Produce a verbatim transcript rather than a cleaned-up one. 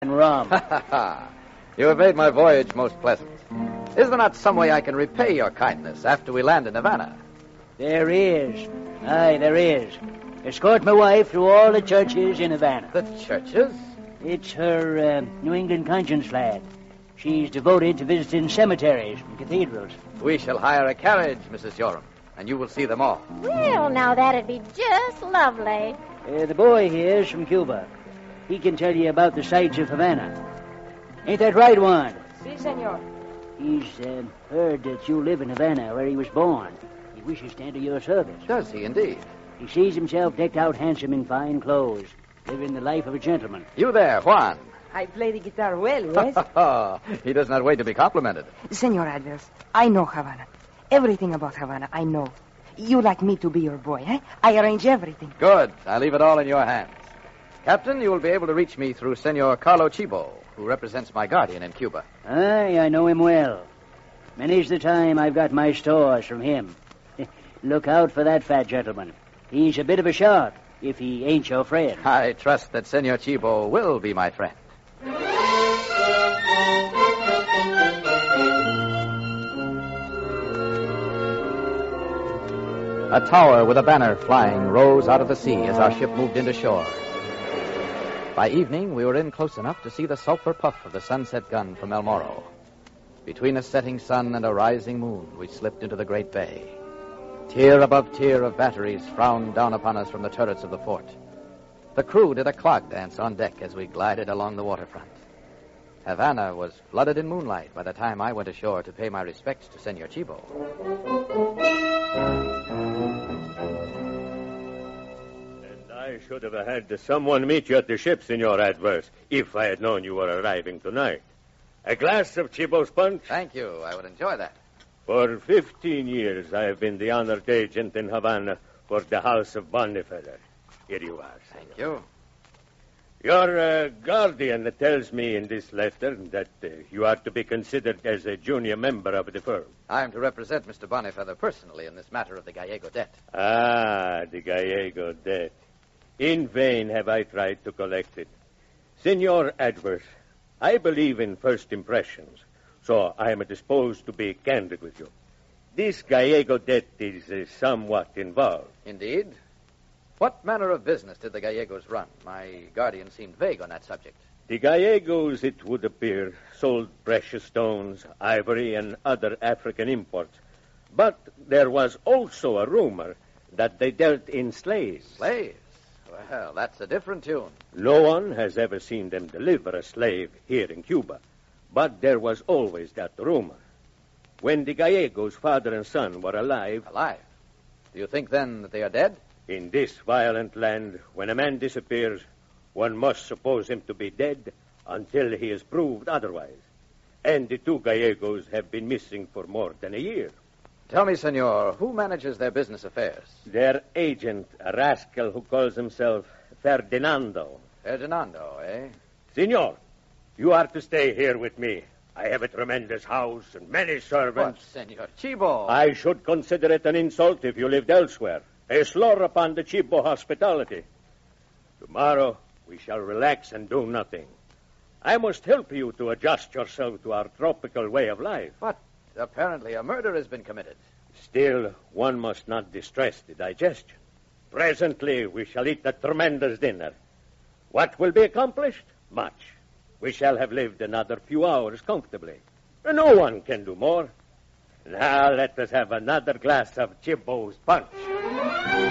and rum. You have made my voyage most pleasant. Is there not some way I can repay your kindness after we land in Havana? There is. Aye, there is. Escort my wife through all the churches in Havana. The churches? It's her uh, New England conscience, lad. She's devoted to visiting cemeteries and cathedrals. We shall hire a carriage, Missus Yoram, and you will see them all. Well, now that'd be just lovely. Uh, the boy here is from Cuba. He can tell you about the sights of Havana. Ain't that right, Juan? Si, senor. He's uh, heard that you live in Havana, where he was born. He wishes to enter your service. Does he indeed? He sees himself decked out handsome in fine clothes, living the life of a gentleman. You there, Juan. I play the guitar well, yes? He does not wait to be complimented. Senor Advers, I know Havana. Everything about Havana, I know. You like me to be your boy, eh? I arrange everything. Good. I leave it all in your hands. Captain, you will be able to reach me through Senor Carlo Chibo, who represents my guardian in Cuba. Aye, I know him well. Many's the time I've got my stores from him. Look out for that fat gentleman. He's a bit of a shark, if he ain't your friend. I trust that Senor Chibo will be my friend. A tower with a banner flying rose out of the sea as our ship moved into shore. By evening, we were in close enough to see the sulphur puff of the sunset gun from El Morro. Between a setting sun and a rising moon, we slipped into the great bay. Tier above tier of batteries frowned down upon us from the turrets of the fort. The crew did a clog dance on deck as we glided along the waterfront. Havana was flooded in moonlight by the time I went ashore to pay my respects to Senor Chibo. I should have had someone meet you at the ship, Senor Adverse, if I had known you were arriving tonight. A glass of Chibo's punch? Thank you. I would enjoy that. For fifteen years, I have been the honored agent in Havana for the House of Bonnefeller. Here you are, senor. Thank you. Your uh, guardian tells me in this letter that uh, you are to be considered as a junior member of the firm. I am to represent Mister Bonnefeather personally in this matter of the Gallego debt. Ah, the Gallego debt. In vain have I tried to collect it. Senor Adverse, I believe in first impressions, so I am disposed to be candid with you. This Gallego debt is uh, somewhat involved. Indeed? What manner of business did the Gallegos run? My guardian seemed vague on that subject. The Gallegos, it would appear, sold precious stones, ivory, and other African imports. But there was also a rumor that they dealt in slaves. Slaves? Well, that's a different tune. No one has ever seen them deliver a slave here in Cuba. But there was always that rumor. When the Gallegos, father and son, were alive... Alive? Do you think, then, that they are dead? In this violent land, when a man disappears, one must suppose him to be dead until he is proved otherwise. And the two Gallegos have been missing for more than a year. Tell me, senor, who manages their business affairs? Their agent, a rascal who calls himself Ferdinando. Ferdinando, eh? Senor, you are to stay here with me. I have a tremendous house and many servants. What, Senor Chibo? I should consider it an insult if you lived elsewhere. A slur upon the Chibo hospitality. Tomorrow, we shall relax and do nothing. I must help you to adjust yourself to our tropical way of life. But apparently a murder has been committed. Still, one must not distress the digestion. Presently, we shall eat a tremendous dinner. What will be accomplished? Much. We shall have lived another few hours comfortably. No one can do more. Now let us have another glass of Chibo's punch.